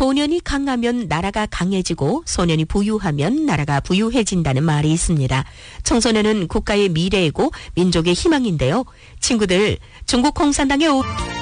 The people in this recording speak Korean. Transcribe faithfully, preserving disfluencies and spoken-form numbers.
소년이 강하면 나라가 강해지고 소년이 부유하면 나라가 부유해진다는 말이 있습니다. 청소년은 국가의 미래이고 민족의 희망인데요. 친구들, 중국 공산당의 오...